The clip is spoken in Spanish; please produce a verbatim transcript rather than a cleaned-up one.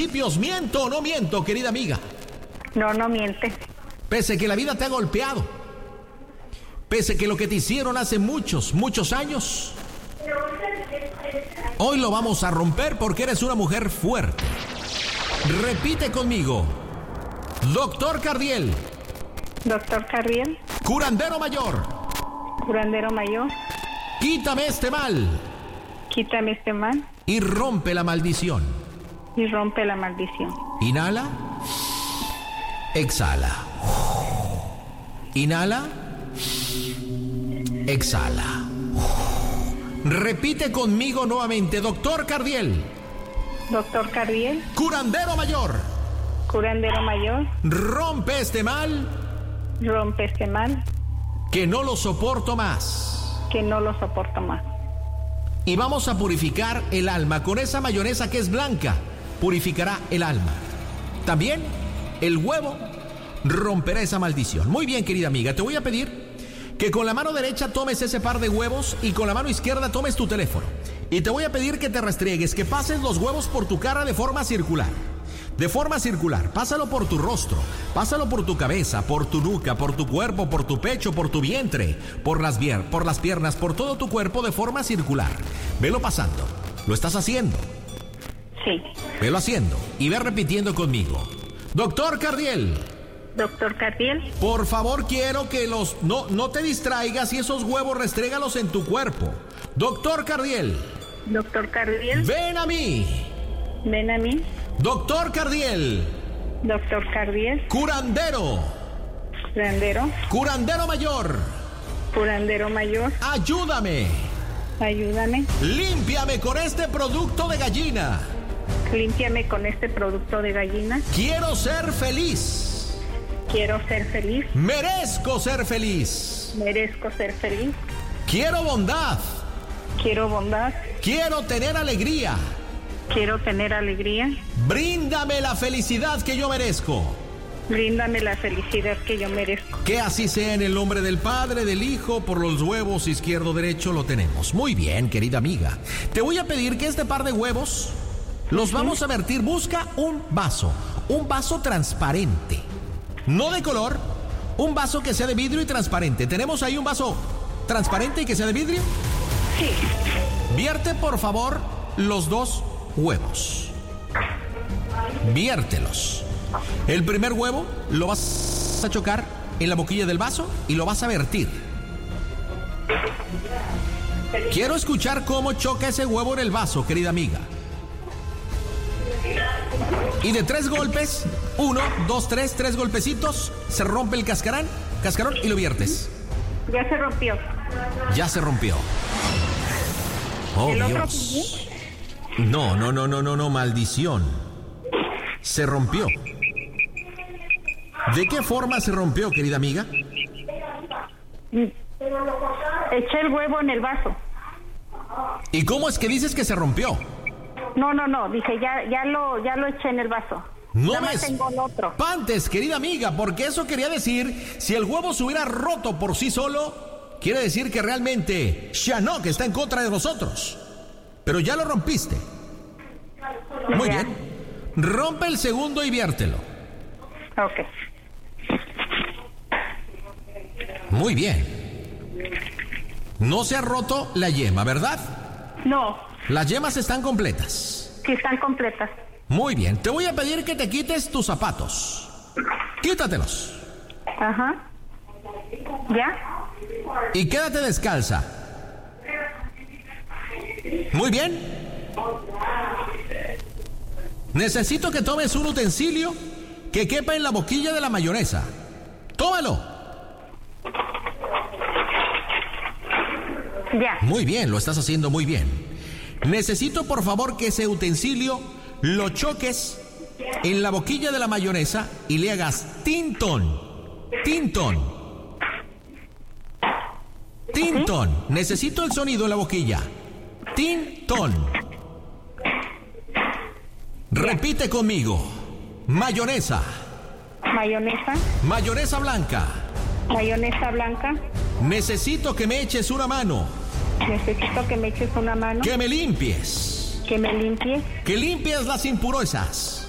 principios. ¿Miento o no miento, querida amiga? No, no miente. Pese que la vida te ha golpeado, pese que lo que te hicieron hace muchos, muchos años, hoy lo vamos a romper porque eres una mujer fuerte. Repite conmigo. Doctor Cardiel. Doctor Cardiel. Curandero mayor. Curandero mayor. Quítame este mal. Quítame este mal. Y rompe la maldición. Y rompe la maldición. Inhala. Exhala. Inhala. Exhala. Repite conmigo nuevamente. Doctor Cardiel. Doctor Cardiel. Curandero mayor. Curandero mayor. Rompe este mal. Rompe este mal. Que no lo soporto más. Que no lo soporto más. Y vamos a purificar el alma. Con esa mayonesa que es blanca, purificará el alma. También el huevo romperá esa maldición. Muy bien, querida amiga, te voy a pedir que con la mano derecha tomes ese par de huevos y con la mano izquierda tomes tu teléfono. Y te voy a pedir que te restriegues, que pases los huevos por tu cara de forma circular. De forma circular, pásalo por tu rostro, pásalo por tu cabeza, por tu nuca, por tu cuerpo, por tu pecho, por tu vientre, por las, vier- por las piernas, por todo tu cuerpo de forma circular. Velo pasando. ¿Lo estás haciendo? Sí. Velo haciendo y ve repitiendo conmigo. Doctor Cardiel. Doctor Cardiel. Por favor, quiero que los... No, no te distraigas y esos huevos restrégalos en tu cuerpo. Doctor Cardiel. Doctor Cardiel. Ven a mí. Ven a mí. Doctor Cardiel. Doctor Cardiel. Curandero. Curandero. Curandero mayor. Curandero mayor. Ayúdame. Ayúdame. Límpiame con este producto de gallina. Límpiame con este producto de gallina. Quiero ser feliz. Quiero ser feliz. Merezco ser feliz. Merezco ser feliz. Quiero bondad. Quiero bondad. Quiero tener alegría. Quiero tener alegría. Bríndame la felicidad que yo merezco. Bríndame la felicidad que yo merezco. Que así sea en el nombre del Padre, del Hijo, por los huevos izquierdo, derecho, lo tenemos. Muy bien, querida amiga. Te voy a pedir que este par de huevos los vamos a vertir. Busca un vaso, un vaso transparente. No de color, un vaso que sea de vidrio y transparente. ¿Tenemos ahí un vaso transparente y que sea de vidrio? Sí. Vierte, por favor, los dos huevos. Viértelos. El primer huevo lo vas a chocar en la boquilla del vaso y lo vas a vertir. Quiero escuchar cómo choca ese huevo en el vaso, querida amiga. Y de tres golpes, uno, dos, tres, tres golpecitos, se rompe el cascarón, cascarón y lo viertes. Ya se rompió. Ya se rompió. Oh, ¿El otro Dios. No, no, no, no, no, no, maldición. Se rompió. ¿De qué forma se rompió, querida amiga? Eché el huevo en el vaso. ¿Y cómo es que dices que se rompió? No, no, no, dije, ya, ya lo, ya lo eché en el vaso. No Nada me más tengo el otro. espantes, querida amiga, porque eso quería decir, si el huevo se hubiera roto por sí solo, quiere decir que realmente Shinnok está en contra de nosotros. Pero ya lo rompiste. Muy Ya. bien. Rompe el segundo y viértelo. Ok. Muy bien. No se ha roto la yema, ¿verdad? No, Las yemas están completas. sí están completas. Muy bien. Te voy a pedir que te quites tus zapatos. Quítatelos. Ajá. ¿Ya? Y quédate descalza. Muy bien. Necesito que tomes un utensilio que quepa en la boquilla de la mayonesa. Tómalo. Ya. Muy bien, lo estás haciendo muy bien. Necesito, por favor, que ese utensilio lo choques en la boquilla de la mayonesa y le hagas tintón. Tintón. Tintón. Necesito el sonido en la boquilla. Tintón. Repite conmigo. Mayonesa. Mayonesa. Mayonesa blanca. Mayonesa blanca. Necesito que me eches una mano. Necesito que me eches una mano. Que me limpies. Que me limpies. Que limpies las impurezas.